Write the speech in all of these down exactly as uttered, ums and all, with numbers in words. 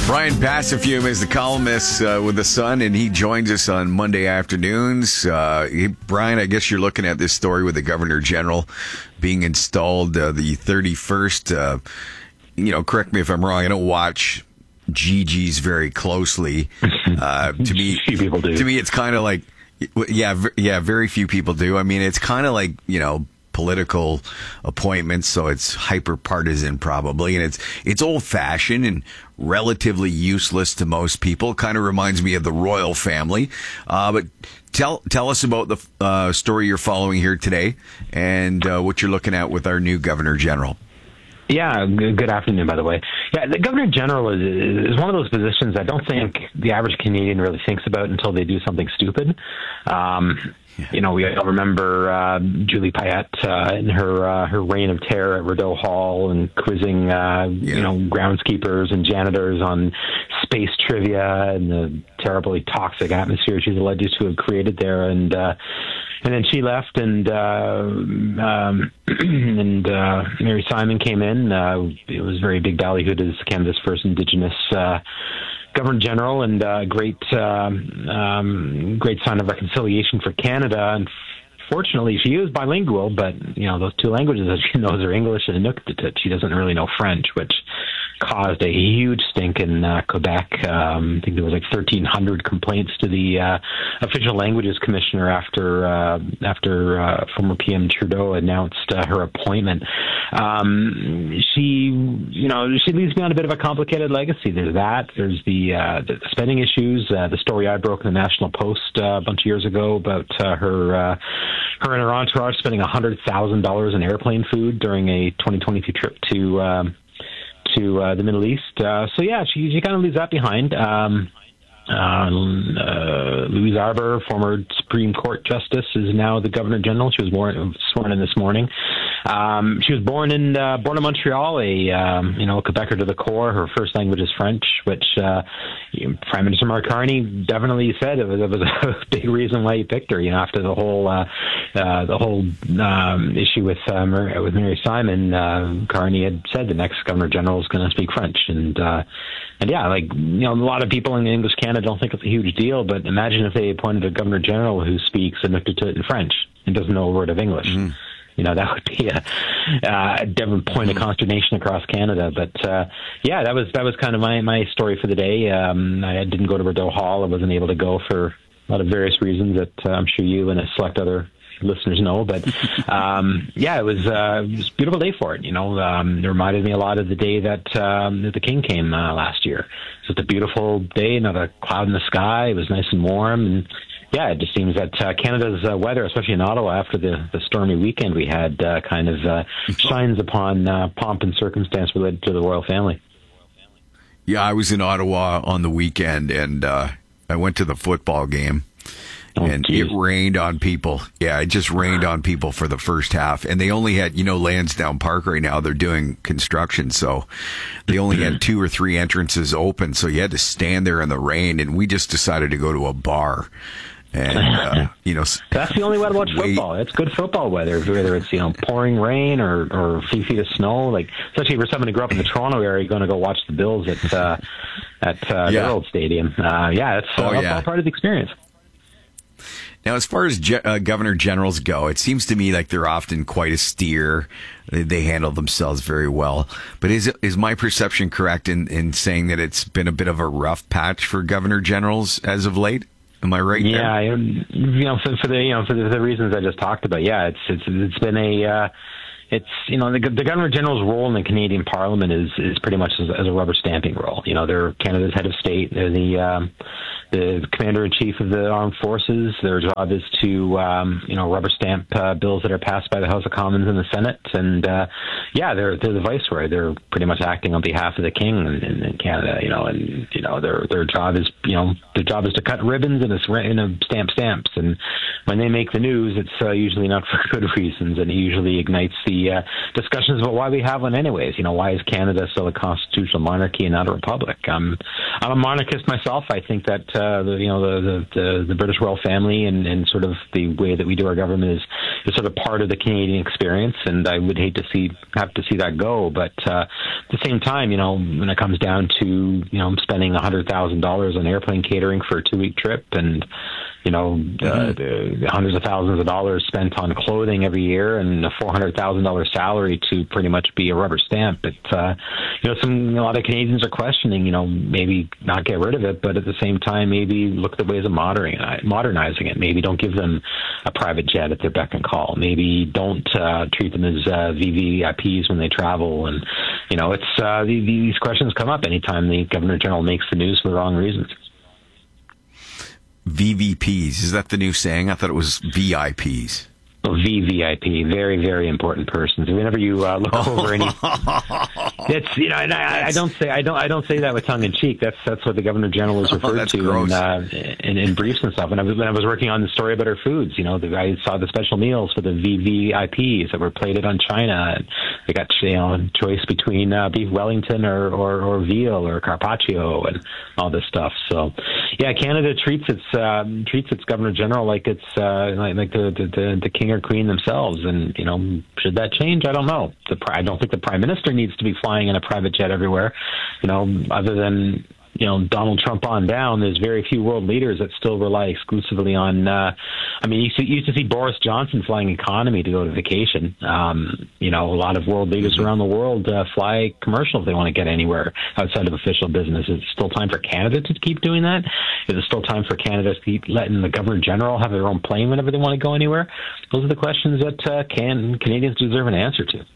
Brian Passafume is the columnist uh, with The Sun, and he joins us on Monday afternoons. Uh, he, Brian, I guess you're looking at this story with the Governor General being installed uh, the thirty-first. Uh, you know, correct me if I'm wrong. I don't watch G Gs very closely. Uh, to me, few people do. To me, it's kind of like, yeah, yeah, very few people do. I mean, it's kind of like, you know, political appointments, so it's hyper partisan probably, and it's it's old fashioned and relatively useless to most people. Kind of reminds me of the royal family. Uh, but tell tell us about the uh, story you're following here today, and uh, what you're looking at with our new Governor General. Yeah, good afternoon, by the way. Yeah, the Governor General is, is one of those positions I don't think the average Canadian really thinks about until they do something stupid. Um, yeah. You know, we all remember uh, Julie Payette uh, in her uh, her reign of terror at Rideau Hall and quizzing, uh, yeah. you know, groundskeepers and janitors on space trivia and the terribly toxic atmosphere she's alleged to have created there. And uh, and then she left, and uh, um, and uh, Mary Simon came in. Uh, it was very big ballyhooed as Canada's first Indigenous uh, Governor General, and a uh, great uh, um, great sign of reconciliation for Canada. And fortunately, she is bilingual, but you know those two languages that she knows are English and Inuktitut. She doesn't really know French, which caused a huge stink in uh, Quebec. Um, I think there was like thirteen hundred complaints to the uh, official languages commissioner after uh, after uh, former P M Trudeau announced uh, her appointment. Um, she, you know, she leaves me on a bit of a complicated legacy. There's that. There's the, uh, the spending issues. Uh, the story I broke in the National Post uh, a bunch of years ago about uh, her uh, her and her entourage spending one hundred thousand dollars in airplane food during a twenty twenty-two trip to. Um, to uh, the Middle East. Uh, so, yeah, she, she kind of leaves that behind. Um, uh, uh, Louise Arbour, former Supreme Court Justice, is now the Governor General. She was born, sworn in this morning. Um, she was born in uh, born in Montreal, a um, you know a Quebecer to the core. Her first language is French, which uh, Prime Minister Mark Carney definitely said it was, it was a big reason why he picked her. You know, after the whole uh, uh, the whole um, issue with uh, Mar- with Mary Simon, uh, Carney had said the next Governor General is going to speak French, and uh, and yeah, like you know, a lot of people in English Canada don't think it's a huge deal, but imagine if they appointed a Governor General who speaks Inuktitut and French and doesn't know a word of English. Mm-hmm. You know, that would be a, uh, a different point of consternation across Canada. But, uh, yeah, that was that was kind of my, my story for the day. Um, I didn't go to Rideau Hall. I wasn't able to go for a lot of various reasons that uh, I'm sure you and a select other listeners know. But, um, yeah, it was, uh, it was a beautiful day for it. You know, um, it reminded me a lot of the day that, um, that the King came uh, last year. It was a beautiful day, not a cloud in the sky. It was nice and warm, and yeah, it just seems that uh, Canada's uh, weather, especially in Ottawa after the, the stormy weekend we had, uh, kind of uh, shines upon uh, pomp and circumstance related to the royal family. Yeah, I was in Ottawa on the weekend, and uh, I went to the football game, oh, and geez. It rained on people. Yeah, it just rained on people for the first half, and they only had, you know, Lansdowne Park right now, they're doing construction, so they only had two or three entrances open, so you had to stand there in the rain, and we just decided to go to a bar. And, uh, you know, that's the only way to watch wait. football. It's good football weather, whether it's, you know, pouring rain or, or a few feet of snow. Like, especially for someone who grew up in the Toronto area, you're going to go watch the Bills at, uh, at, uh, yeah. their old stadium. Uh, yeah, it's uh, oh, yeah. all part of the experience. Now, as far as ge- uh, Governor Generals go, it seems to me like they're often quite austere. They, they handle themselves very well. But is it, is my perception correct in, in saying that it's been a bit of a rough patch for Governor Generals as of late? Am I right? Yeah, there? you know, for, for the you know for the, the reasons I just talked about. Yeah, it's it's it's been a uh, it's you know the, the Governor General's role in the Canadian Parliament is is pretty much as, as a rubber stamping role. You know, they're Canada's head of state. They're the um, the commander in chief of the armed forces. Their job is to um, you know rubber stamp uh, bills that are passed by the House of Commons and the Senate. And uh, yeah, they're they're the viceroy. They're pretty much acting on behalf of the king in, in, in Canada. You know, and you know their their job is you know their job is to cut ribbons and to and to stamp stamps. And when they make the news, it's uh, usually not for good reasons, and it usually ignites the uh, discussions about why we have one anyways. You know, why is Canada still a constitutional monarchy and not a republic? Um, I'm a monarchist myself. I think that uh, the, you know the, the the British royal family and, and sort of the way that we do our government is, is sort of part of the Canadian experience, and I would hate to see have to see that go. But uh, at the same time, you know, when it comes down to you know spending a hundred thousand dollars on airplane catering for a two week trip, and you know, mm-hmm. uh, the hundreds of thousands of dollars spent on clothing every year, and a four hundred thousand dollars salary to pretty much be a rubber stamp. But, uh, you know, some, a lot of Canadians are questioning, you know, maybe not get rid of it, but at the same time, maybe look at the ways of modernizing it, modernizing it. Maybe don't give them a private jet at their beck and call. Maybe don't uh, treat them as uh, V V I Ps when they travel. And, you know, it's uh, these questions come up anytime the Governor General makes the news for the wrong reasons. V V Ps, is that the new saying? I thought it was V I Ps. V V I P, very, very important persons. Whenever you uh, look over any, it's you know, and I, I don't say I don't I don't say that with tongue in cheek. That's that's what the Governor General is referred oh, to in, uh, in in briefs and stuff. And I was, when I was working on the story about our foods, you know, the, I saw the special meals for the V V I Ps that were plated on China, and they got you know choice between uh, beef Wellington or, or or veal or carpaccio and all this stuff. So, yeah, Canada treats its uh, treats its Governor General like it's uh, like, like the, the the the king or queen themselves, and you know, should that change? I don't know. The, I don't think the Prime Minister needs to be flying in a private jet everywhere. You know, other than you know Donald Trump on down, there's very few world leaders that still rely exclusively on. Uh, I mean, you, see, you used to see Boris Johnson flying economy to go to vacation. Um, you know, a lot of world leaders around the world uh, fly commercial if they want to get anywhere outside of official business. Is it still time for Canada to keep doing that? Is it still time for Canada to keep letting the Governor General have their own plane whenever they want to go anywhere? Those are the questions that uh, can Canadians deserve an answer to.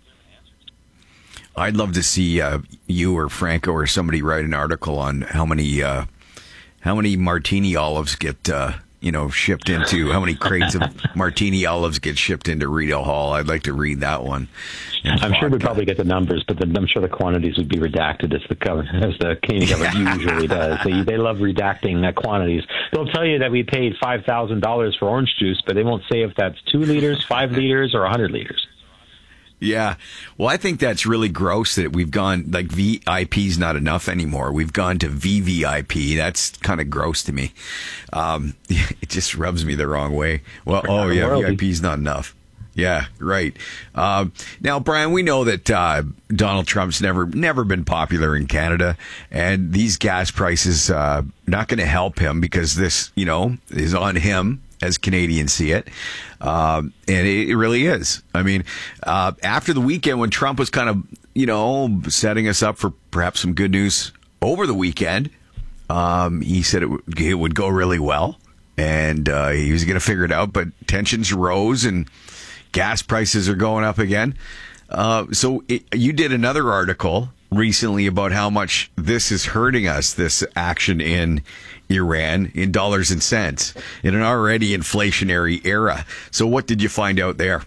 I'd love to see uh, you or Franco or somebody write an article on how many uh, how many martini olives get uh, you know shipped into how many crates of martini olives get shipped into Rideau Hall. I'd like to read that one. I'm sure we'd probably get the numbers, but the, I'm sure the quantities would be redacted as the as the Canadian government usually does. They they love redacting uh, quantities. They'll tell you that we paid five thousand dollars for orange juice, but they won't say if that's two liters, five liters, or a hundred liters. Yeah. Well, I think that's really gross that we've gone, like, V I P's not enough anymore. We've gone to V V I P. That's kind of gross to me. Um, it just rubs me the wrong way. Well, oh, yeah, V I P's not enough. Yeah, right. Uh, now, Brian, we know that uh, Donald Trump's never never been popular in Canada, and these gas prices uh, not going to help him because this, you know, is on him, as Canadians see it. Um, and it, it really is. I mean, uh, after the weekend when Trump was kind of, you know, setting us up for perhaps some good news over the weekend, um, he said it, w- it would go really well, and uh, he was going to figure it out, but tensions rose and gas prices are going up again. Uh, so it, you did another article recently about how much this is hurting us, this action in Iran, in dollars and cents, in an already inflationary era. So what did you find out there?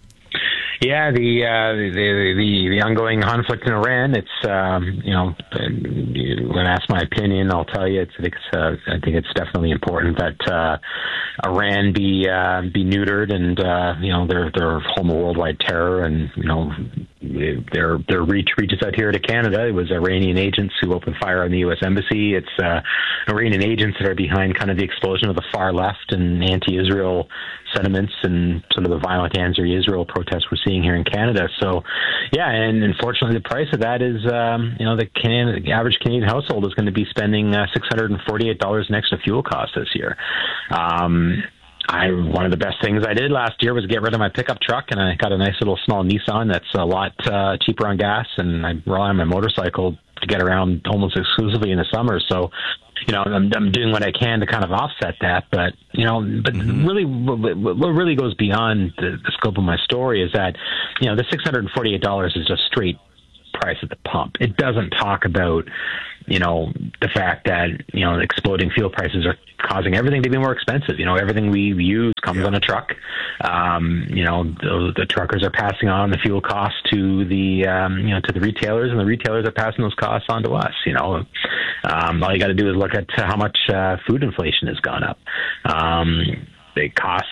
Yeah, the, uh, the the the ongoing conflict in Iran. It's um, you know, when asked my opinion, I'll tell you. It's, it's uh, I think it's definitely important that uh, Iran be uh, be neutered, and uh, you know, they're they're home of worldwide terror, and you know, their their reach reaches out here to Canada. It was Iranian agents who opened fire on the U S Embassy. It's uh, Iranian agents that are behind kind of the explosion of the far left and anti-Israel sentiments and sort of the violent anti-Israel protests we're seeing here in Canada. So, yeah, and unfortunately, the price of that is, um, you know, the, Canadian, the average Canadian household is going to be spending uh, six hundred forty-eight dollars in extra fuel costs this year. Um, I one of the best things I did last year was get rid of my pickup truck, and I got a nice little small Nissan that's a lot uh, cheaper on gas, and I rely on my motorcycle to get around almost exclusively in the summer. So, you know, I'm, I'm doing what I can to kind of offset that. But, you know, but mm-hmm. really, what, what really goes beyond the, the scope of my story is that, you know, the six hundred forty-eight dollars is just straight price at the pump. It doesn't talk about, you know, the fact that, you know, exploding fuel prices are causing everything to be more expensive. You know, everything we use comes yeah. on a truck. Um, you know, the, the truckers are passing on the fuel costs to the, um, you know, to the retailers, and the retailers are passing those costs on to us. You know, um, all you got to do is look at how much uh, food inflation has gone up. Um, it costs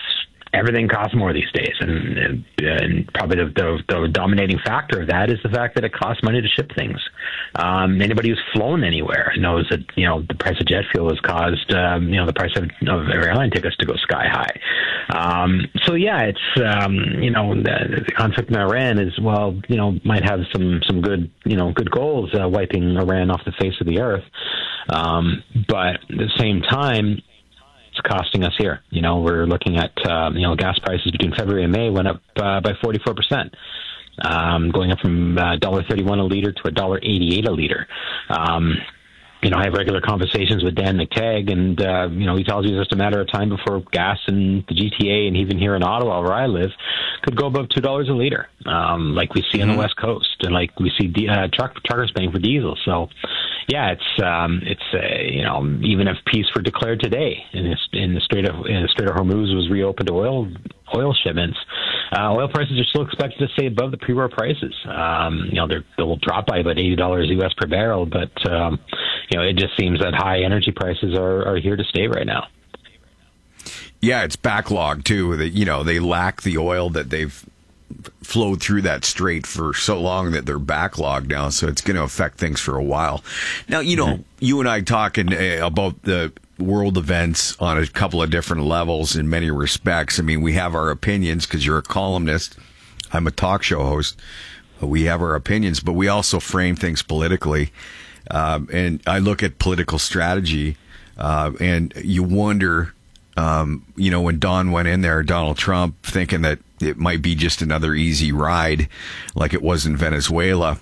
everything costs more these days, and, and, and probably the, the, the dominating factor of that is the fact that it costs money to ship things. Um, anybody who's flown anywhere knows that, you know, the price of jet fuel has caused, um, you know, the price of, of airline tickets to go sky high. Um, so yeah, it's, um, you know, the, the conflict in Iran is, well, you know, might have some, some good, you know, good goals, uh, wiping Iran off the face of the earth. Um, but at the same time, it's costing us here. You know, we're looking at, um, you know, gas prices between February and May went up uh, by forty-four percent, um, going up from uh, one dollar thirty-one a liter to one dollar eighty-eight a liter. Um, you know, I have regular conversations with Dan McTagg, and, uh, you know, he tells me it's just a matter of time before gas in the G T A and even here in Ottawa, where I live, could go above two dollars a liter, um, like we see mm-hmm. on the West Coast, and like we see uh, truck, truckers paying for diesel. So, yeah, it's, um, it's uh, you know, even if peace were declared today in, this, in the Strait of in the Strait of Hormuz was reopened to oil oil shipments, uh, oil prices are still expected to stay above the pre-war prices. Um, you know, they're, they'll drop by about eighty dollars U S per barrel, but um, you know, it just seems that high energy prices are, are here to stay right now. Yeah, it's backlogged too. That, you know, they lack the oil that they've flowed through that strait for so long that they're backlogged now. So it's going to affect things for a while. Now, you know, mm-hmm. you and I talking uh, about the world events on a couple of different levels in many respects. I mean, we have our opinions because you're a columnist. I'm a talk show host. We have our opinions, but we also frame things politically. Um, and I look at political strategy, uh, and you wonder, um, you know, when Don went in there, Donald Trump, thinking that it might be just another easy ride like it was in Venezuela,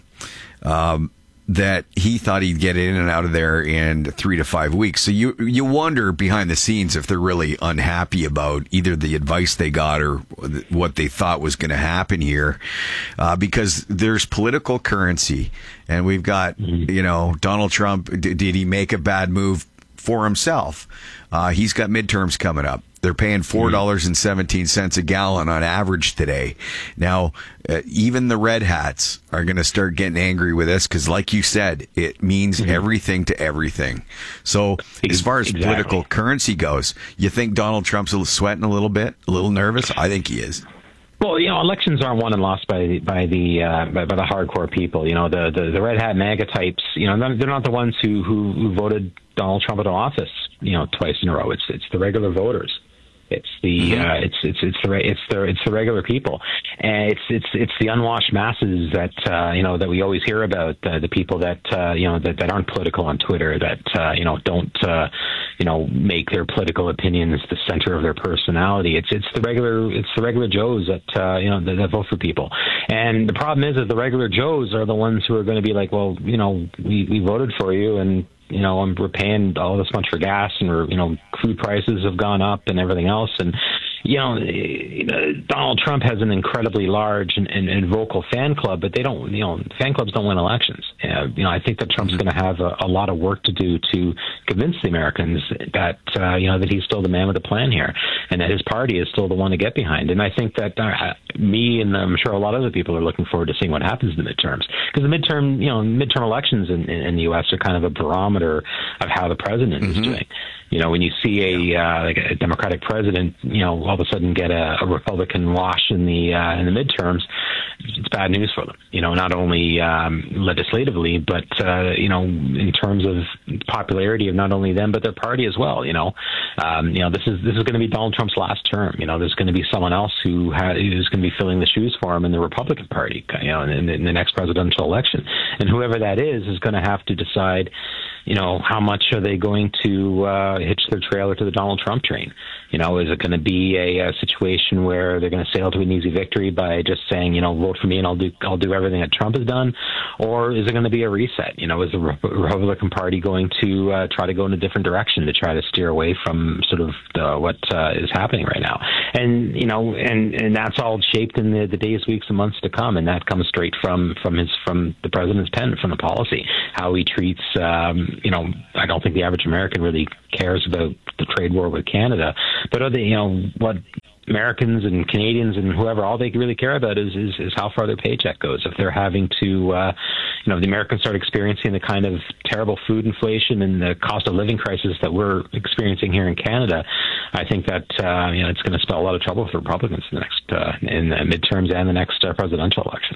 um, that he thought he'd get in and out of there in three to five weeks. So you you wonder behind the scenes if they're really unhappy about either the advice they got or what they thought was going to happen here, uh, because there's political currency, and we've got, you know, Donald Trump. D- did he make a bad move for himself? Uh, he's got midterms coming up. They're paying four dollars and seventeen cents a gallon on average today. Now, uh, even the red hats are going to start getting angry with this because, like you said, it means mm-hmm. everything to everything. So as far as exactly. political currency goes, you think Donald Trump's sweating a little bit, a little nervous? I think he is. Well, you know, elections aren't won and lost by the by the uh, by, by the hardcore people. You know, the, the the red hat MAGA types. You know, they're not the ones who, who, who voted Donald Trump into office, you know, twice in a row. It's it's the regular voters. It's the uh, it's it's it's the it's the it's the regular people, and it's it's it's the unwashed masses that uh, you know that we always hear about. Uh, the people that uh, you know that, that aren't political on Twitter, that uh, you know don't uh, you know make their political opinions the center of their personality. It's it's the regular it's the regular Joes that uh, you know that, that vote for people. And the problem is that the regular Joes are the ones who are going to be like, well, you know, we, we voted for you, and you know, we're paying all this much for gas, and we're, you know, crude prices have gone up and everything else. And, you know, Donald Trump has an incredibly large and, and, and vocal fan club, but they don't, you know, fan clubs don't win elections. Uh, you know, I think that Trump's going to have a, a lot of work to do to convince the Americans that, uh, you know, that he's still the man with the plan here, and that his party is still the one to get behind. And I think that uh, me and I'm sure a lot of other people are looking forward to seeing what happens in the midterms, because the midterm, you know, midterm elections in, in, in the U S are kind of a barometer of how the president mm-hmm. is doing. You know, when you see a uh, like a Democratic president, you know, all of a sudden get a, a Republican wash in the uh, in the midterms, it's bad news for them. You know, not only um, legislatively, but uh, you know, in terms of popularity of not only them but their party as well. You know, um, you know, this is this is going to be Donald Trump's last term. You know, there's going to be someone else who ha- who's going to be filling the shoes for him in the Republican Party. You know, in, in the next presidential election, and whoever that is is going to have to decide, you know, how much are they going to uh, hitch their trailer to the Donald Trump train? You know, is it going to be a, a situation where they're going to sail to an easy victory by just saying, you know, vote for me and I'll do I'll do everything that Trump has done, or is it going to be a reset? You know, is the Republican Party going to uh, try to go in a different direction to try to steer away from sort of the, what uh, is happening right now? And you know, and, and that's all shaped in the, the days, weeks, and months to come, and that comes straight from from his from the president's pen, from the policy, how he treats. Um, you know, I don't think the average American really cares about the trade war with Canada, but other, you know, what Americans and Canadians and whoever, all they really care about is, is, is how far their paycheck goes. If they're having to, uh, you know, the Americans start experiencing the kind of terrible food inflation and the cost of living crisis that we're experiencing here in Canada, I think that uh, you know it's going to spell a lot of trouble for Republicans in the next uh, in the midterms and the next uh, presidential election.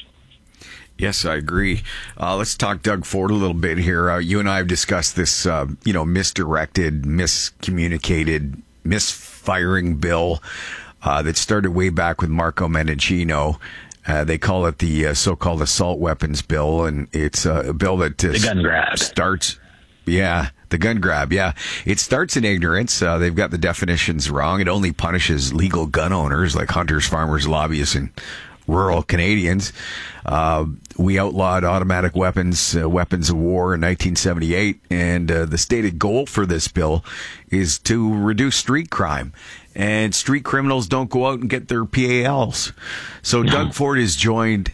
Yes, I agree. Uh, let's talk Doug Ford a little bit here. Uh, you and I have discussed this, uh, you know, misdirected, miscommunicated, misfiring bill uh, that started way back with Marco Mendicino. Uh, they call it the uh, so-called assault weapons bill, and it's uh, a bill that uh, the gun grab starts. Yeah, the gun grab. Yeah, it starts in ignorance. Uh, they've got the definitions wrong. It only punishes legal gun owners like hunters, farmers, lobbyists, and rural Canadians. Uh, we outlawed automatic weapons, uh, weapons of war in nineteen seventy-eight, and uh, the stated goal for this bill is to reduce street crime. And street criminals don't go out and get their P A Ls. So no. Doug Ford has joined,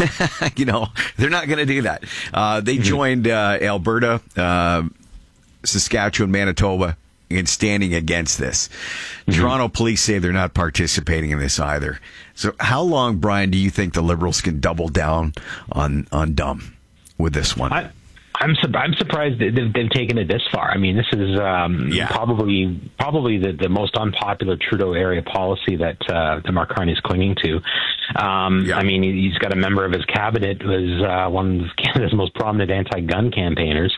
you know, they're not going to do that. Uh, they mm-hmm. joined uh, Alberta, uh, Saskatchewan, Manitoba, in standing against this. Mm-hmm. Toronto police say they're not participating in this either. So how long, Brian, do you think the Liberals can double down on on dumb with this one? I, I'm su- I'm surprised that they've, they've taken it this far. I mean, this is um, yeah. probably probably the, the most unpopular Trudeau area policy that uh, that Mark Carney is clinging to. Um, yeah. I mean, he's got a member of his cabinet who is uh, one of Canada's most prominent anti-gun campaigners.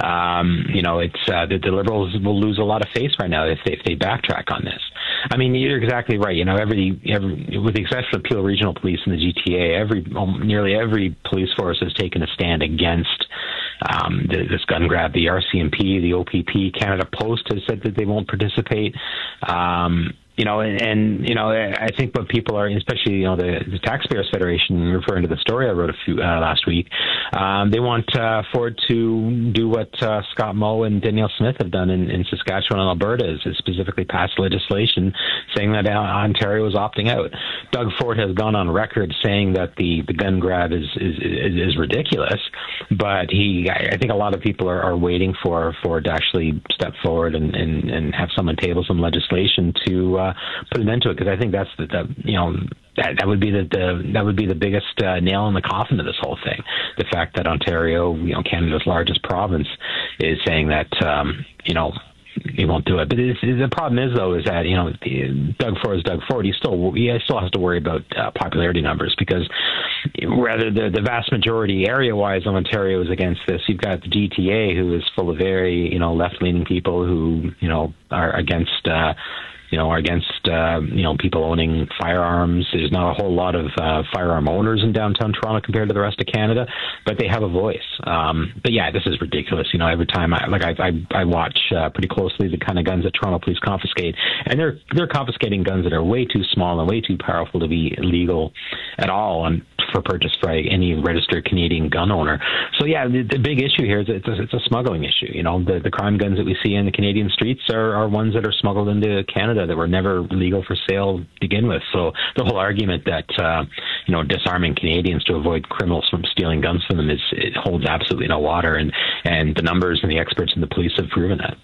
Um, you know, it's uh, the, the Liberals will lose a lot of face right now if they, if they backtrack on this. I mean, you're exactly right. You know, every, every with the exception of Peel Regional Police and the G T A, every um, nearly every police force has taken a stand against um, the, this gun grab. The R C M P, the O P P, Canada Post has said that they won't participate. Um, You know, and, and, you know, I think what people are, especially, you know, the, the Taxpayers Federation, referring to the story I wrote a few uh, last week, um, they want uh, Ford to do what uh, Scott Moe and Danielle Smith have done in, in Saskatchewan and Alberta, is, is specifically pass legislation saying that Ontario is opting out. Doug Ford has gone on record saying that the, the gun grab is, is, is, is ridiculous, but he, I think a lot of people are, are waiting for Ford to actually step forward and, and, and have someone table some legislation to uh, put an end to it, because I think that's the, the you know that, that would be the, the that would be the biggest uh, nail in the coffin of this whole thing. The fact that Ontario, you know, Canada's largest province, is saying that um, you know. he won't do it. But it's, the problem is, though, is that, you know, Doug Ford is Doug Ford. He still he still has to worry about uh, popularity numbers, because rather the, the vast majority area-wise of Ontario is against this. You've got the G T A, who is full of very, you know, left-leaning people who, you know, are against uh, you know, are against, uh, you know, people owning firearms. There's not a whole lot of uh, firearm owners in downtown Toronto compared to the rest of Canada, but they have a voice. Um, but yeah, this is ridiculous. You know, every time I, like I, I, I watch uh, pretty closely the kind of guns that Toronto police confiscate, and they're, they're confiscating guns that are way too small and way too powerful to be legal at all on, for purchase by any registered Canadian gun owner. So yeah, the, the big issue here is it's a, it's a smuggling issue. You know, the, the crime guns that we see in the Canadian streets are, are ones that are smuggled into Canada that were never legal for sale to begin with. So the whole argument that uh, you know, disarming Canadians to avoid criminals from stealing guns from them is, it holds absolutely no water, and and the numbers and the experts and the police have proven that.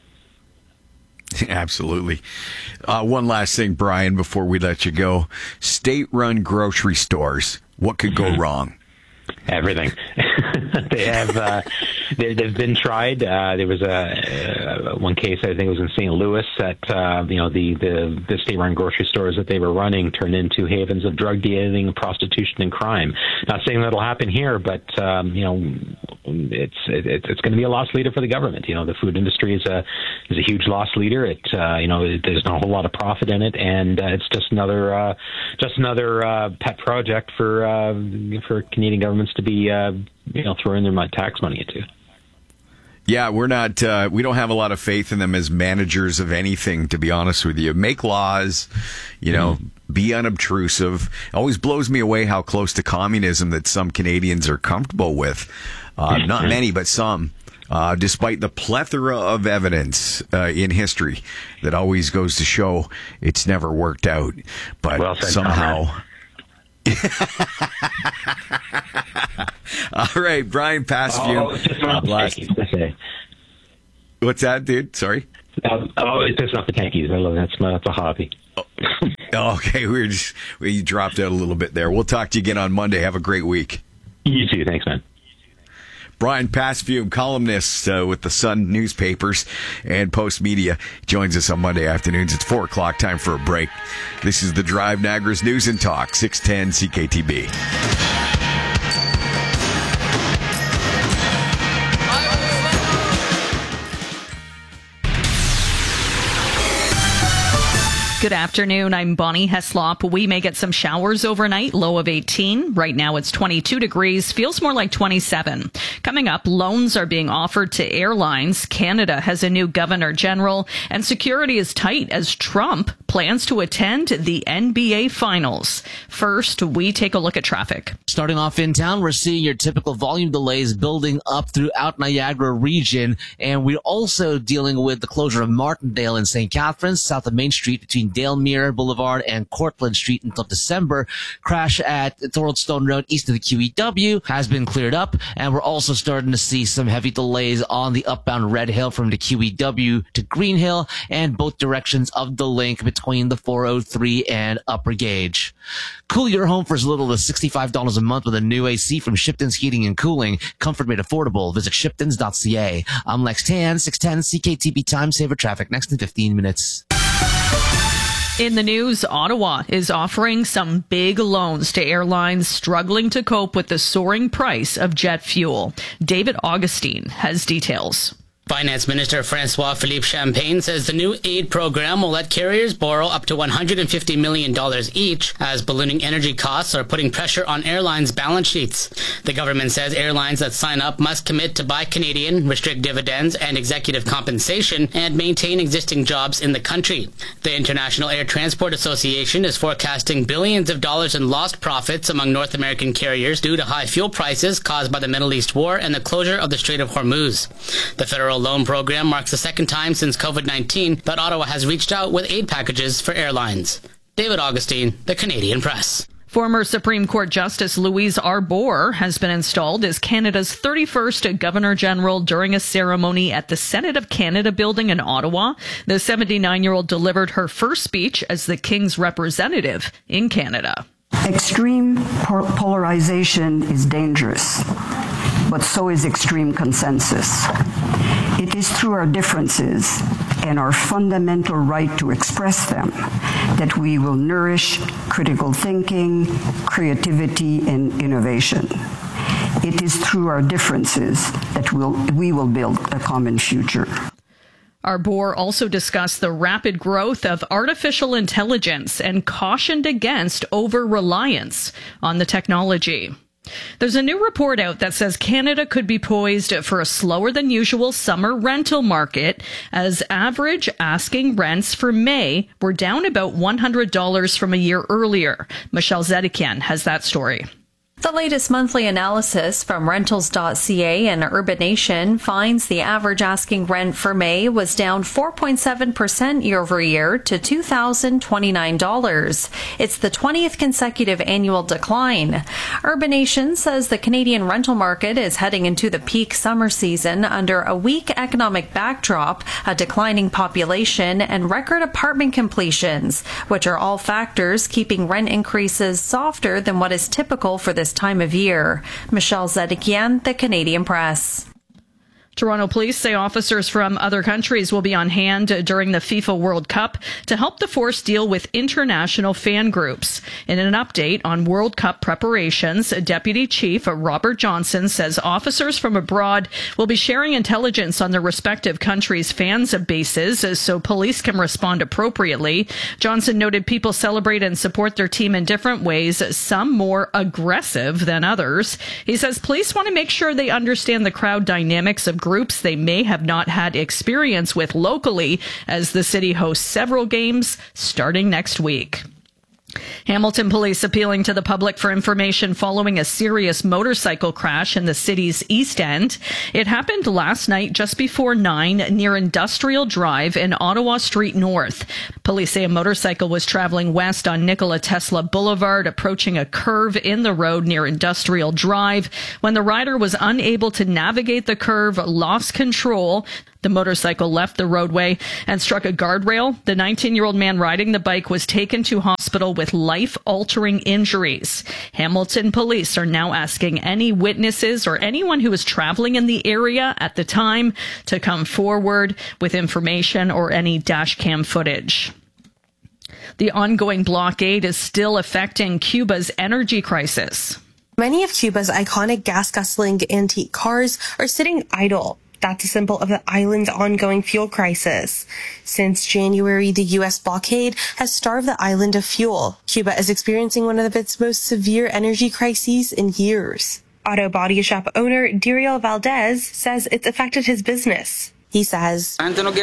Absolutely. Uh, one last thing, Brian, before we let you go. State-run grocery stores. What could go wrong? Everything. they have uh, they, they've been tried. Uh, there was a uh, one case, I think it was in Saint Louis, that uh, you know the, the, the state-run grocery stores that they were running turned into havens of drug dealing, prostitution, and crime. Not saying that'll happen here, but um, you know it's it, it's going to be a loss leader for the government. You know, the food industry is a is a huge loss leader. It uh, you know it, there's not a whole lot of profit in it, and uh, it's just another uh, just another uh, pet project for uh, for Canadian governments to be uh, you know throwing their tax money into. Yeah, we're not. Uh, we don't have a lot of faith in them as managers of anything, to be honest with you. Make laws, you know, mm. be unobtrusive. It always blows me away how close to communism that some Canadians are comfortable with. Uh, not many, but some. Uh, despite the plethora of evidence uh, in history that always goes to show it's never worked out, but well said, somehow. All right, Brian Pasfield. Oh, blast. What's that, dude? Sorry. Um, oh, it's just not the tankies. I love that. That's, that's a hobby. Oh, okay, we were just we dropped out a little bit there. We'll talk to you again on Monday. Have a great week. You too. Thanks, man. Brian Pasfium, columnist uh, with the Sun newspapers and Post Media, joins us on Monday afternoons. It's four o'clock, time for a break. This is The Drive, Niagara's News and Talk, six ten C K T B. Good afternoon. I'm Bonnie Heslop. We may get some showers overnight, low of eighteen. Right now it's twenty-two degrees, feels more like twenty-seven. Coming up, loans are being offered to airlines. Canada has a new governor general, and security is tight as Trump plans to attend the N B A Finals. First, we take a look at traffic. Starting off in town, we're seeing your typical volume delays building up throughout Niagara region, and we're also dealing with the closure of Martindale and Saint Catharines, south of Main Street between Dalemere Boulevard and Cortlandt Street until December. Crash at Thoroldstone Road east of the Q E W has been cleared up, and we're also starting to see some heavy delays on the upbound Red Hill from the Q E W to Green Hill and both directions of the link between the four oh three and Upper Gauge. Cool your home for as little as sixty-five dollars a month with a new A C from Shipton's Heating and Cooling. Comfort made affordable. Visit shiptons dot c a. I'm Lex Tan, six ten C K T B Time Saver Traffic next in fifteen minutes. In the news, Ottawa is offering some big loans to airlines struggling to cope with the soaring price of jet fuel. David Augustine has details. Finance Minister Francois-Philippe Champagne says the new aid program will let carriers borrow up to one hundred fifty million dollars each, as ballooning energy costs are putting pressure on airlines' balance sheets. The government says airlines that sign up must commit to buy Canadian, restrict dividends and executive compensation, and maintain existing jobs in the country. The International Air Transport Association is forecasting billions of dollars in lost profits among North American carriers due to high fuel prices caused by the Middle East war and the closure of the Strait of Hormuz. The federal loan program marks the second time since COVID nineteen that Ottawa has reached out with aid packages for airlines. David Augustine, The Canadian Press. Former Supreme Court Justice Louise Arbour has been installed as Canada's thirty-first Governor-General during a ceremony at the Senate of Canada building in Ottawa. The seventy-nine-year-old delivered her first speech as the King's representative in Canada. Extreme polarization is dangerous, but so is extreme consensus. It is through our differences and our fundamental right to express them that we will nourish critical thinking, creativity, and innovation. It is through our differences that we'll, we will build a common future. Arbour also discussed the rapid growth of artificial intelligence and cautioned against over-reliance on the technology. There's a new report out that says Canada could be poised for a slower than usual summer rental market, as average asking rents for May were down about one hundred dollars from a year earlier. Michelle Zedekian has that story. The latest monthly analysis from rentals dot c a and Urbanation finds the average asking rent for May was down four point seven percent year over year to two thousand twenty-nine dollars. It's the twentieth consecutive annual decline. Urbanation says the Canadian rental market is heading into the peak summer season under a weak economic backdrop, a declining population, and record apartment completions, which are all factors keeping rent increases softer than what is typical for this time of year. Michelle Zedekian, The Canadian Press. Toronto police say officers from other countries will be on hand during the FIFA World Cup to help the force deal with international fan groups. In an update on World Cup preparations, Deputy Chief Robert Johnson says officers from abroad will be sharing intelligence on their respective countries' fans' bases so police can respond appropriately. Johnson noted people celebrate and support their team in different ways, some more aggressive than others. He says police want to make sure they understand the crowd dynamics of groups they may have not had experience with locally, as the city hosts several games starting next week. Hamilton police appealing to the public for information following a serious motorcycle crash in the city's East End. It happened last night just before nine near Industrial Drive in Ottawa Street North. Police say a motorcycle was traveling west on Nikola Tesla Boulevard, approaching a curve in the road near Industrial Drive. When the rider was unable to navigate the curve, lost control, The motorcycle left the roadway and struck a guardrail. The nineteen-year-old man riding the bike was taken to hospital with life-altering injuries. Hamilton police are now asking any witnesses or anyone who was traveling in the area at the time to come forward with information or any dash cam footage. The ongoing blockade is still affecting Cuba's energy crisis. Many of Cuba's iconic gas-guzzling antique cars are sitting idle. That's a symbol of the island's ongoing fuel crisis. Since January, the U S blockade has starved the island of fuel. Cuba is experiencing one of its most severe energy crises in years. Auto body shop owner Diriel Valdez says it's affected his business. He says,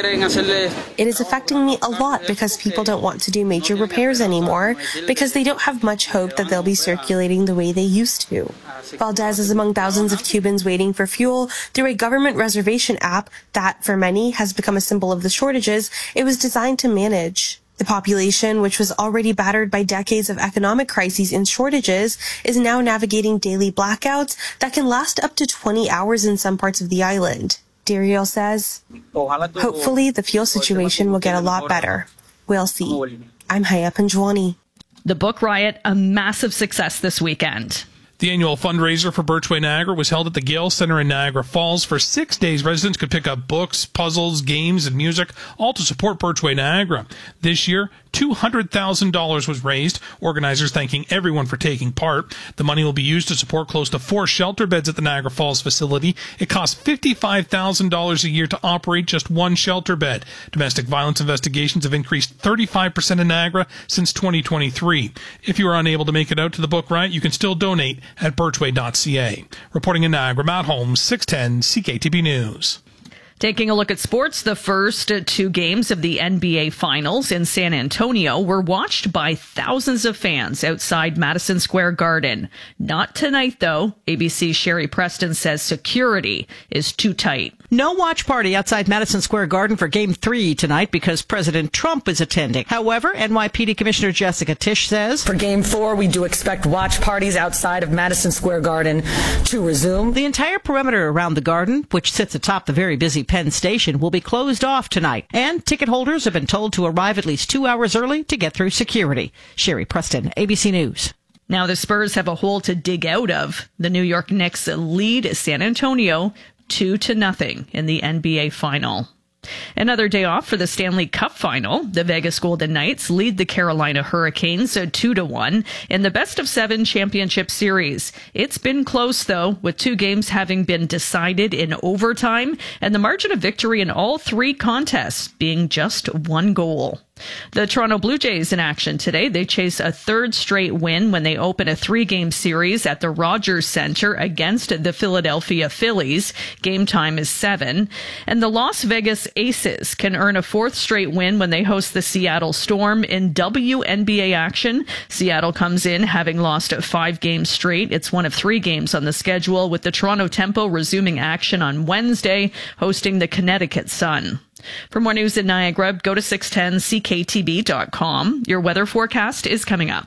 "It is affecting me a lot because people don't want to do major repairs anymore because they don't have much hope that they'll be circulating the way they used to." Valdez is among thousands of Cubans waiting for fuel through a government reservation app that, for many, has become a symbol of the shortages it was designed to manage. The population, which was already battered by decades of economic crises and shortages, is now navigating daily blackouts that can last up to twenty hours in some parts of the island. Diriel says, "Hopefully the fuel situation will get a lot better. We'll see." I'm Haya Panjwani. The book riot, a massive success this weekend. The annual fundraiser for Birchway Niagara was held at the Gale Center in Niagara Falls. For six days, residents could pick up books, puzzles, games, and music, all to support Birchway Niagara. This year, two hundred thousand dollars was raised, organizers thanking everyone for taking part. The money will be used to support close to four shelter beds at the Niagara Falls facility. It costs fifty-five thousand dollars a year to operate just one shelter bed. Domestic violence investigations have increased thirty-five percent in Niagara since twenty twenty-three. If you are unable to make it out to the book riot, you can still donate at birchway dot c a. Reporting in Niagara, Matt Holmes, six ten C K T B News. Taking a look at sports, the first two games of the N B A Finals in San Antonio were watched by thousands of fans outside Madison Square Garden. Not tonight, though. A B C's Sherry Preston says security is too tight. No watch party outside Madison Square Garden for Game three tonight because President Trump is attending. However, N Y P D Commissioner Jessica Tisch says, for Game four, we do expect watch parties outside of Madison Square Garden to resume. The entire perimeter around the garden, which sits atop the very busy Penn Station, will be closed off tonight. And ticket holders have been told to arrive at least two hours early to get through security. Sherry Preston, A B C News. Now the Spurs have a hole to dig out of. The New York Knicks lead San Antonio two to nothing in the N B A final. Another day off for the Stanley Cup final. The Vegas Golden Knights lead the Carolina Hurricanes two to one in the best of seven championship series. It's been close though, with two games having been decided in overtime and the margin of victory in all three contests being just one goal. The Toronto Blue Jays in action today. They chase a third straight win when they open a three-game series at the Rogers Center against the Philadelphia Phillies. Game time is seven. And the Las Vegas Aces can earn a fourth straight win when they host the Seattle Storm in W N B A action. Seattle comes in having lost five games straight. It's one of three games on the schedule, with the Toronto Tempo resuming action on Wednesday, hosting the Connecticut Sun. For more news in Niagara, go to six ten C K T B dot com. Your weather forecast is coming up.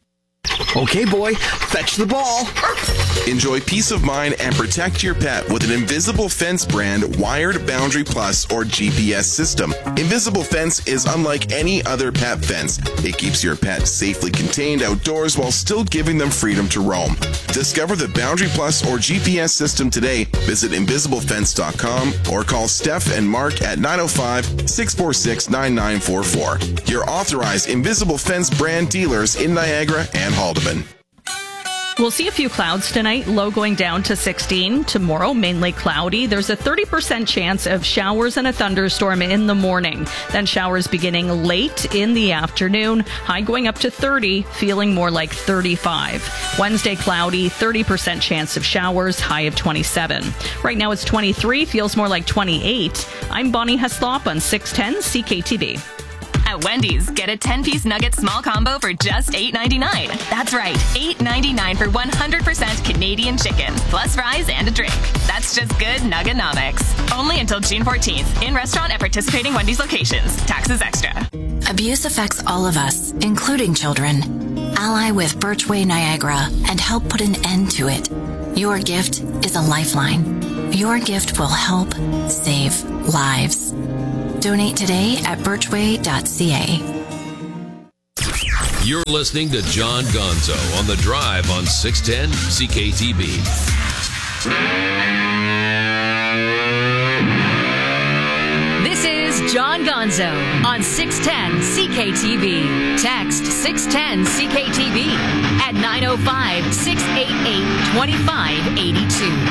Okay, boy, fetch the ball. Enjoy peace of mind and protect your pet with an Invisible Fence brand wired Boundary Plus or G P S system. Invisible Fence is unlike any other pet fence. It keeps your pet safely contained outdoors while still giving them freedom to roam. Discover the Boundary Plus or G P S system today. Visit invisible fence dot com or call Steph and Mark at nine oh five, six four six, nine nine four four. Your authorized Invisible Fence brand dealers in Niagara and Haldeman. We'll see a few clouds tonight, low going down to sixteen. Tomorrow, mainly cloudy. There's a thirty percent chance of showers and a thunderstorm in the morning. Then showers beginning late in the afternoon. High going up to thirty, feeling more like thirty-five. Wednesday, cloudy, thirty percent chance of showers, high of twenty-seven. Right now it's twenty-three, feels more like twenty-eight. I'm Bonnie Heslop on six ten C K T B. At Wendy's, get a ten-piece nugget small combo for just eight ninety-nine. That's right, eight ninety-nine for one hundred percent Canadian chicken, plus fries and a drink. That's just good Nugganomics. Only until June fourteenth, in restaurant at participating Wendy's locations. Taxes extra. Abuse affects all of us, including children. Ally with Birchway Niagara and help put an end to it. Your gift is a lifeline. Your gift will help save lives. Donate today at birchway dot c a. You're listening to John Gonzo on The Drive on six ten C K T B. This is John Gonzo on six ten C K T B. Text six ten C K T B at nine oh five, six eight eight, two five eight two.